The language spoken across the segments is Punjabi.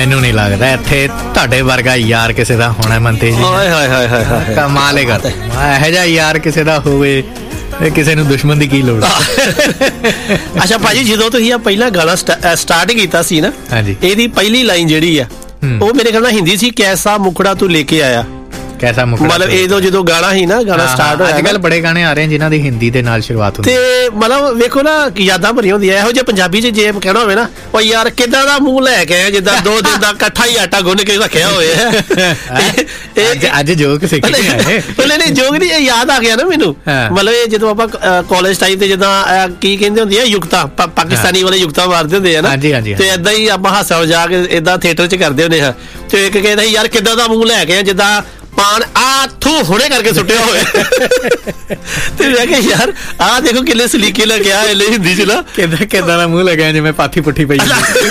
ਮੈਨੂੰ ਨਹੀਂ ਲੱਗਦਾ ਇੱਥੇ ਤੁਹਾਡੇ ਵਰਗਾ ਯਾਰ ਕਿਸੇ ਦਾ ਹੋਣਾ ਮਨਤੇਜ ਜੀ। ਹਾਏ ਹਾਏ ਹਾਏ ਹਾਏ ਕਮਾਲ ਹੀ ਕਰਦਾ। ਇਹੋ ਜਿਹਾ ਯਾਰ ਕਿਸੇ ਦਾ ਹੋਵੇ, ਕਿਸੇ ਨੂੰ ਦੁਸ਼ਮਣ ਦੀ ਕੀ ਲੋੜ। ਅੱਛਾ ਭਾਜੀ, ਜਦੋਂ ਤੁਸੀਂ ਆ ਪਹਿਲਾ ਗਾਣਾ ਸਟਾਰਟ ਕੀਤਾ ਸੀ ਨਾ, ਹਾਂਜੀ, ਇਹਦੀ ਪਹਿਲੀ ਲਾਈਨ ਜਿਹੜੀ ਆ ਉਹ ਮੇਰੇ ਖਿਆਲ ਨਾਲ ਹਿੰਦੀ ਸੀ, ਕੈਸਾ ਮੁਖੜਾ ਤੂੰ ਲੈ ਕੇ ਆਇਆ। ਕੈਸਾ ਮੁਖੜਾ, ਮਤਲਬ ਇਹ ਜਦੋਂ ਗਾਣਾ ਸੀ ਨਾ, ਗਾਣਾ ਸਟਾਰਟ ਹੋਇਆ, ਅੱਜ ਕੱਲ ਬੜੇ ਗਾਣੇ ਆ ਰਹੇ ਜਿਨ੍ਹਾਂ ਦੀ ਹਿੰਦੀ ਦੇ ਨਾਲ ਸ਼ੁਰੂਆਤ ਹੁੰਦੀ ਤੇ ਮਤਲਬ ਵੇਖੋ ਨਾ ਯਾਦਾਂ ਭਰੀਆਂ ਹੁੰਦੀਆਂ। ਇਹੋ ਜਿਹੇ ਪੰਜਾਬੀ ਚ ਜੇ ਕਹਿਣਾ ਹੋਵੇ ਨਾ, ਉਹ ਯਾਰ ਕਿੱਦਾਂ ਦਾ ਮੂੰਹ ਲੈ ਕੇ ਆਇਆ, ਜਿੱਦਾਂ 2 ਦਿਨ ਦਾ ਇਕੱਠਾ ਹੀ ਆਟਾ ਗੁੰਨ ਕੇ ਰੱਖਿਆ ਹੋਇਆ। ਅੱਜ ਜੋਕ ਸਿੱਖ ਕੇ ਆਏ। ਨਹੀਂ ਜੋਕ ਨਹੀਂ, ਇਹ ਯਾਦ ਆ ਗਿਆ ਨਾ ਮੈਨੂੰ। ਮਤਲਬ ਇਹ ਜਦੋਂ ਆਪਾਂ ਕਾਲਜ ਟਾਈਮ ਤੇ ਜਿੱਦਾਂ ਕੀ ਕਹਿੰਦੇ ਹੁੰਦੀ ਆ, ਯੁਕਤਾ, ਪਾਕਿਸਤਾਨੀ ਵਾਲੇ ਯੁਕਤਾ ਮਾਰਦੇ ਹੁੰਦੇ ਆ ਨਾ, ਤੇ ਏਦਾਂ ਹੀ ਆਪਾਂ ਹਾਸਾ ਮਜ਼ਾਕ ਏਦਾਂ ਥੀਏਟਰ ਚ ਕਰਦੇ ਹੁੰਦੇ ਹਾਂ। ਤੇ ਇੱਕ ਕਹਿੰਦਾ ਯਾਰ ਕਿੱਦਾਂ ਦਾ ਮੂੰਹ ਲੈ ਕੇ ਆਇਆ, ਜਿੱਦਾਂ ਪਾਣ ਥੂ ਹੁਣੇ ਕਰਕੇ ਸੁੱਟਿਆ ਹੋਇਆ। ਤੇ ਮੈਂ ਕਿਹਾ ਯਾਰ ਆਹ ਦੇਖੋ ਕਿੰਨੇ ਸਲੀਕੇ ਨਾਲ ਕਿਹਾ ਇਹਨੇ ਹਿੰਦੀ ਚ ਨਾ, ਕਿੱਦਾਂ ਦਾ ਮੂੰਹ ਲੱਗਿਆ ਜਿਵੇਂ ਪਾਥੀ ਪੁੱਠੀ ਪਈ।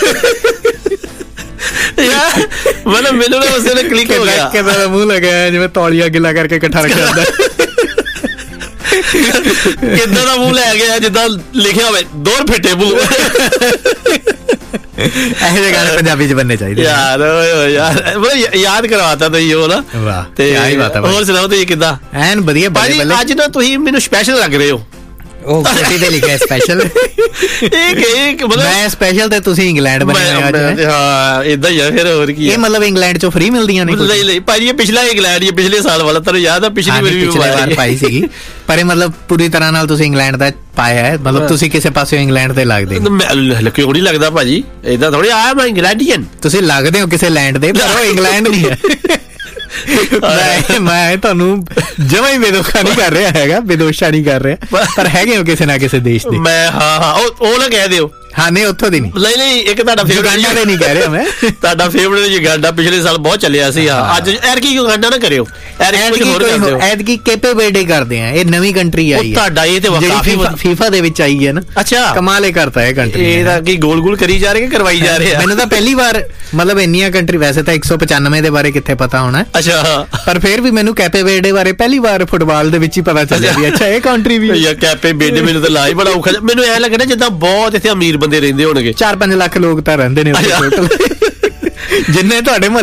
ਯਾਰ ਮਤਲਬ ਮੈਨੂੰ ਨਾ ਉਸੇ ਨੇ ਕਲਿੱਕ ਹੋ ਗਿਆ, ਕਿੱਦਾਂ ਦਾ ਮੂੰਹ ਲੱਗਿਆ ਜਿਵੇਂ ਤੌਲੀਆ ਗਿੱਲਾ ਕਰਕੇ ਇਕੱਠਾ ਰੱਖਿਆ ਹੁੰਦਾ। ਕਿੱਦਾਂ ਦਾ ਮੂੰਹ ਲੈ ਗਿਆ ਜਿੱਦਾਂ ਲਿਖਿਆ ਹੋਵੇ ਦੋਰ ਫਿੱਟੇ ਮੂੰਹ। ਇਹੋ ਜਿਹੇ ਗਾਣੇ ਪੰਜਾਬੀ ਚ ਬਣਨੇ ਚਾਹੀਦੇ ਯਾਰ। ਯਾਰ ਯਾਦ ਕਰਵਾਤਾ ਤੁਸੀਂ ਉਹ ਨਾ। ਵਾਹ, ਤੇ ਹੋਰ ਸੁਣਾਓ ਤੁਸੀਂ ਕਿੱਦਾਂ? ਐਨ ਵਧੀਆ ਭਾਜੀ। ਅੱਜ ਨਾ ਤੁਸੀਂ ਮੈਨੂੰ ਸਪੈਸ਼ਲ ਲੱਗ ਰਹੇ ਹੋ। ਉਹ ਕੋਟੀ ਤੇ ਲਿਖਿਆ ਸਪੈਸ਼ਲ। ਇਹ ਮਤਲਬ ਮੈਂ ਸਪੈਸ਼ਲ ਤੇ ਤੁਸੀਂ ਇੰਗਲੈਂਡ ਬਣੇ ਹੋਏ ਅੱਜ। ਹਾਂ ਇਦਾਂ ਹੀ ਆ ਫਿਰ, ਹੋਰ ਕੀ। ਇਹ ਮਤਲਬ ਇੰਗਲੈਂਡ ਚੋਂ ਫ੍ਰੀ ਮਿਲਦੀਆਂ ਨੇ? ਨਹੀਂ ਭਾਜੀ, ਇਹ ਪਿਛਲਾ ਇੰਗਲੈਂਡ ਹੀ, ਪਿਛਲੇ ਸਾਲ ਵਾਲਾ। ਤੁਹਾਨੂੰ ਯਾਦ ਆ ਪਿਛਲੀ ਵਾਰ ਪਾਈ ਸੀਗੀ, ਪਰ ਇਹ ਮਤਲਬ ਪੂਰੀ ਤਰ੍ਹਾਂ ਨਾਲ ਤੁਸੀਂ ਇੰਗਲੈਂਡ ਦਾ ਪਾਇਆ ਹੈ। ਮਤਲਬ ਤੁਸੀਂ ਕਿਸੇ ਪਾਸੇ ਇੰਗਲੈਂਡ ਤੇ ਲੱਗਦੇ ਕਿਉਂ ਨਹੀਂ ਲੱਗਦਾ ਭਾਜੀ? ਏਦਾਂ ਥੋੜੀ ਆ ਮੈਂ ਇੰਗਲੈਂਡੀਅਨ। ਤੁਸੀਂ ਲੱਗਦੇ ਹੋ ਕਿਸੇ ਲੈਂਡ ਦੇ, ਪਰ ਉਹ ਇੰਗਲੈਂਡ ਨਹੀਂ ਹੈ। ਮੈਂ ਤੁਹਾਨੂੰ ਜਮਾਂ ਹੀ ਬੇਦੋਸ਼ਾ ਨਹੀਂ ਕਰ ਰਿਹਾ ਹੈਗਾ, ਬੇਦੋਸ਼ਾ ਨਹੀਂ ਕਰ ਰਿਹਾ, ਪਰ ਹੈਗੇ ਹੋ ਕਿਸੇ ਨਾ ਕਿਸੇ ਦੇਸ਼ ਦੇ। ਮੈਂ ਹਾਂ ਉਹ ਨਾ ਕਹਿ ਦਿਓ। ਹਾਂ ਨਹੀਂ, ਉੱਥੋਂ ਦੀ ਨਹੀਂ ਇੱਕ ਤੁਹਾਡਾ ਯੁਗਾਂਡਾ ਦੇ ਨਹੀਂ ਕਹਿ ਰਿਹਾ ਮੈਂ। ਤੁਹਾਡਾ ਫੇਵਰੇਟ ਯੁਗਾਂਡਾ ਪਿਛਲੇ ਸਾਲ ਬਹੁਤ ਚੱਲਿਆ ਸੀ। ਅੱਜ ਐਰਕੀ ਯੁਗਾਂਡਾ ਨਾ ਕਰਿਓ, ਐਤਕੀ ਕੇਪੇ ਬਰਥਡੇ ਕਰਦੇ ਆ। ਇਹ ਨਵੀਂ ਕੰਟਰੀ ਆਈ ਹੈ ਤੁਹਾਡਾ, ਇਹ ਤੇ ਕਾਫੀ ਫੀਫਾ ਦੇ ਵਿੱਚ ਆਈ ਹੈ ਨਾ। ਅੱਛਾ, ਕਮਾਲ ਹੀ ਕਰਤਾ ਇਹ ਕੰਟਰੀ। ਇਹਦਾ ਕੀ ਗੋਲ ਗੋਲ ਕਰੀ ਜਾ ਰਹੇ ਕਿ ਕਰਵਾਈ ਜਾ ਰਹੇ ਆ? ਮੈਨੂੰ ਤਾਂ ਪਹਿਲੀ ਵਾਰ, ਮਤਲਬ ਇੰਨੀਆਂ ਕੰਟਰੀ, ਵੈਸੇ ਤਾਂ 195 ਦੇ ਬਾਰੇ ਕਿੱਥੇ ਪਤਾ ਹੋਣਾ। ਅੱਛਾ, ਪਰ ਫਿਰ ਵੀ ਮੈਨੂੰ ਕੇਪੇ ਬਰਥਡੇ ਬਾਰੇ ਪਹਿਲੀ ਵਾਰ ਫੁੱਟਬਾਲ ਦੇ ਵਿੱਚ ਹੀ ਪਤਾ ਚੱਲਿਆ ਵੀ ਅੱਛਾ ਇਹ ਕੰਟਰੀ ਵੀ। ਯਾਰ ਕੇਪੇ ਬਰਥਡੇ ਮੈਨੂੰ ਤਾਂ ਲਾ ਹੀ ਬੜਾ ਔਖਾ। ਮੈਨੂੰ ਐ ਲੱਗਦਾ ਜਿੱਦਾਂ ਬਹੁਤ ਇੱਥੇ ਅਮੀਰ ਬੰਦੇ ਰਹਿੰਦੇ ਹੋਣਗੇ। 4-5 ਲੱਖ ਲੋਕ ਤਾਂ ਰਹਿੰਦੇ ਨੇ ਉੱਥੇ ਟੋਟਲ, ਜਿੰਨੇ ਤੁਹਾਡੇ